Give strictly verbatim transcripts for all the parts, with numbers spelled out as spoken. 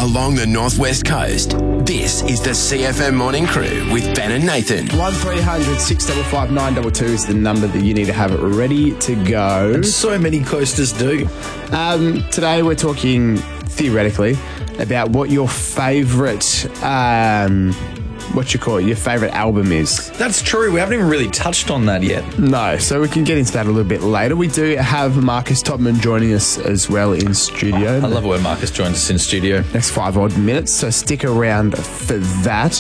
along the northwest coast. This is the C F M Morning Crew with Ben and Nathan. one three hundred six five five nine two two is the number that you need to have it ready to go. And so many coasters do. Um, today we're talking, theoretically, about what your favourite, um, what you call it, your favourite album is. That's true. We haven't even really touched on that yet. No, so we can get into that a little bit later. We do have Marcus Topman joining us as well in studio. I love it when Marcus joins us in studio. Next five odd minutes, so stick around for that.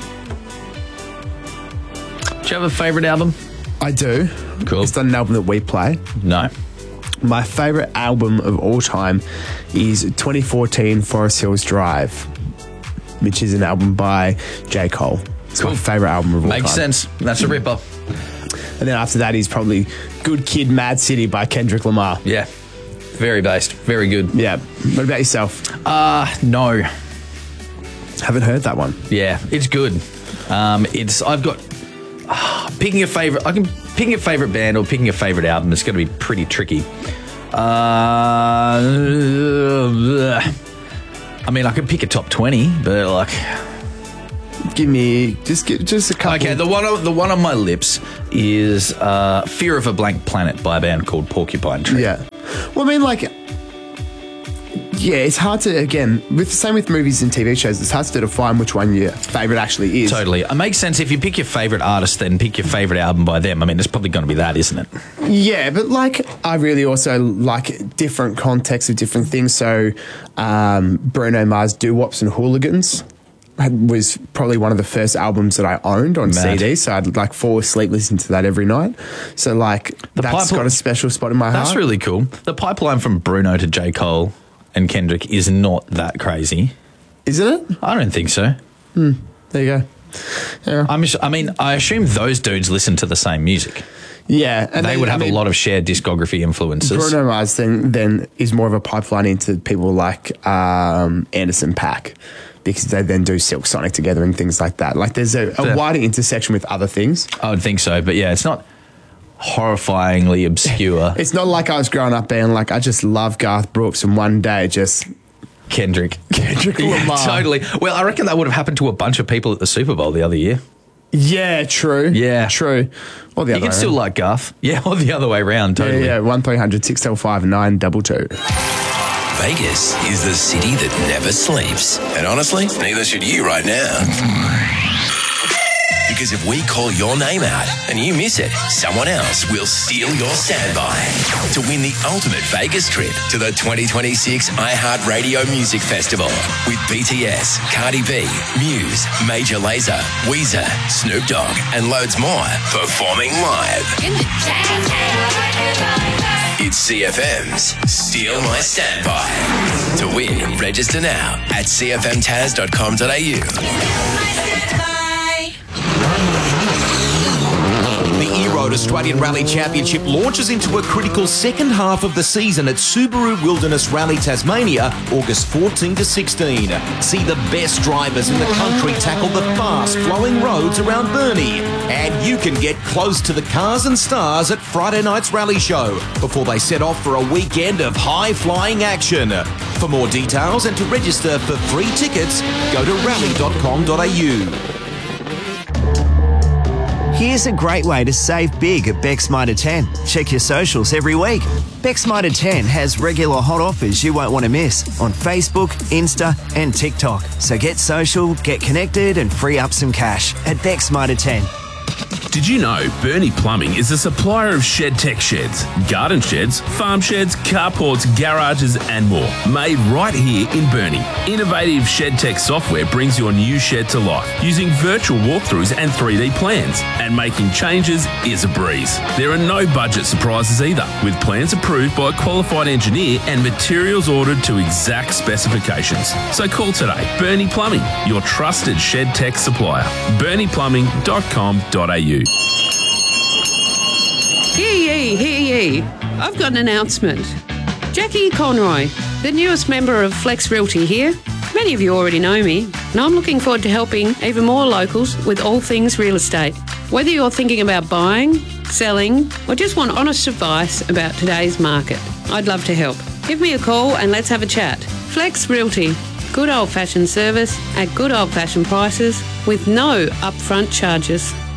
Do you have a favourite album? I do. Cool. It's not an album that we play. No. My favourite album of all time is twenty fourteen Forest Hills Drive, which is an album by J. Cole. It's Cool. my favourite album of all Makes time. sense. That's a ripper. And then after that is probably Good Kid, Mad City by Kendrick Lamar. Yeah. Very based. Very good. Yeah. What about yourself? Uh, no. Haven't heard that one. Yeah, it's good. Um, it's I've got uh, picking a favorite. I can picking a favorite band or picking a favorite album. It's going to be pretty tricky. Uh, I mean, I could pick a top twenty, but like, Give me just get just a couple. okay, the one on, the one on my lips is uh, "Fear of a Blank Planet" by a band called Porcupine Tree. Yeah. Well, I mean, like, yeah, it's hard to, again, with same with movies and T V shows, it's hard to define which one your favourite actually is. Totally. It makes sense if you pick your favourite artist, then pick your favourite album by them. I mean, it's probably going to be that, isn't it? Yeah, but like, I really also like different contexts of different things. So, um, Bruno Mars' Doo-Wops and Hooligans was probably one of the first albums that I owned on Mad. C D, so I'd like fall asleep listening to that every night. So like, The that's Pipe- got a special spot in my heart. That's really cool. The pipeline from Bruno to J. Cole and Kendrick is not that crazy. Isn't it? I don't think so. There you go. Yeah. I'm, I mean, I assume those dudes listen to the same music. Yeah, and They then, would I have mean, a lot of shared discography influences. Bruno Mars thing then is more of a pipeline into people like um, Anderson .Paak, because they then do Silk Sonic together and things like that. Like there's a, a Fair. wider intersection with other things. I would think so, but yeah, it's not horrifyingly obscure. It's not like I was growing up being like, I just love Garth Brooks and one day just Kendrick. Kendrick Yeah, Lamar. totally. Well, I reckon that would have happened to a bunch of people at the Super Bowl the other year. Yeah, true. Yeah. True. Or the You other can way still around. like Garth. Yeah, or the other way around, totally. Yeah, yeah, one three hundred six five five nine two two. Vegas is the city that never sleeps. And honestly, neither should you right now. Because if we call your name out and you miss it, someone else will steal your standby to win the ultimate Vegas trip to the twenty twenty-six iHeartRadio Music Festival with B T S, Cardi B, Muse, Major Lazer, Weezer, Snoop Dogg, and loads more performing live. It's C F M's Steal My Standby. To win, register now at c f m taz dot com dot a u. The E-Road Australian Rally Championship launches into a critical second half of the season at Subaru Wilderness Rally Tasmania, August fourteen to sixteen. See the best drivers in the country tackle the fast-flowing roads around Burnie. And you can get close to the cars and stars at Friday night's rally show before they set off for a weekend of high-flying action. For more details and to register for free tickets, go to rally dot com dot a u. Here's a great way to save big at Bex Mitre ten. Check your socials every week. Bex Mitre ten has regular hot offers you won't want to miss on Facebook, Insta and TikTok. So get social, get connected and free up some cash at Bex Mitre ten. Did you know Burnie Plumbing is a supplier of shed tech sheds, garden sheds, farm sheds, carports, garages and more, made right here in Burnie. Innovative shed tech software brings your new shed to life using virtual walkthroughs and three D plans, and making changes is a breeze. There are no budget surprises either, with plans approved by a qualified engineer and materials ordered to exact specifications. So call today. Burnie Plumbing, your trusted shed tech supplier. burnie plumbing dot com dot a u. Hear ye, hear ye. I've got an announcement. Jackie Conroy, the newest member of Flex Realty here. Many of you already know me, and I'm looking forward to helping even more locals with all things real estate. Whether you're thinking about buying, selling, or just want honest advice about today's market, I'd love to help. Give me a call and let's have a chat. Flex Realty, Good old-fashioned service at good old-fashioned prices with no upfront charges.